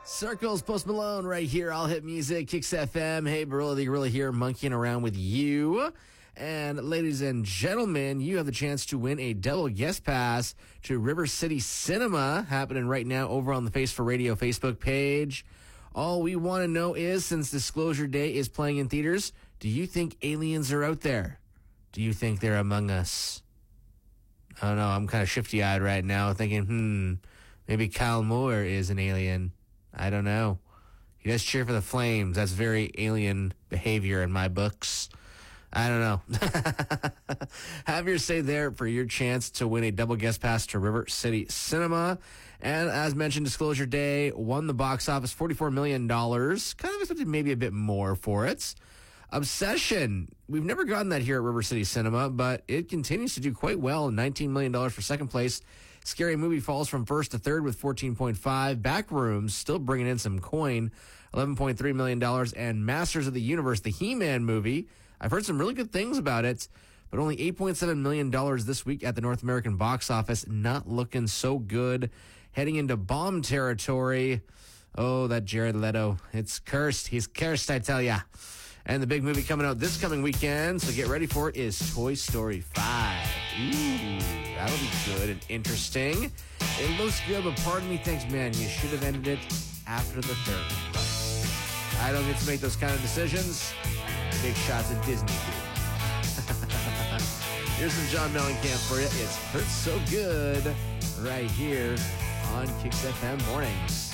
Circles, Post Malone right here. All Hit Music, Kicks FM. Hey, Barilla the Gorilla here, monkeying around with you. And ladies and gentlemen, you have the chance to win a double guest pass to River City Cinema, happening right now over on the Face for Radio Facebook page. All we want to know is, since Disclosure Day is playing in theaters, do you think aliens are out there? Do you think they're among us? I don't know. I'm kind of shifty-eyed right now, thinking, maybe Kyle Moore is an alien. I don't know. He does cheer for the flames. That's very alien behavior in my books. I don't know. Have your say there for your chance to win a double guest pass to River City Cinema. And as mentioned, Disclosure Day won the box office $44 million. Kind of expected maybe a bit more for it. Obsession. We've never gotten that here at River City Cinema, but it continues to do quite well. $19 million for second place. Scary Movie falls from first to third with 14.5. Backrooms still bringing in some coin, $11.3 million. And Masters of the Universe, the He-Man movie. I've heard some really good things about it, but only $8.7 million this week at the North American box office. Not looking so good. Heading into bomb territory. Oh, that Jared Leto. It's cursed. He's cursed, I tell ya. And the big movie coming out this coming weekend, so get ready for it, is Toy Story 5. Ooh, that'll be good and interesting. It looks good, but part of me thinks, man, you should have ended it after the third. I don't get to make those kind of decisions. Big shots at Disney do. Here's some John Mellencamp for you. It's Hurts So Good right here on Kicks FM Mornings.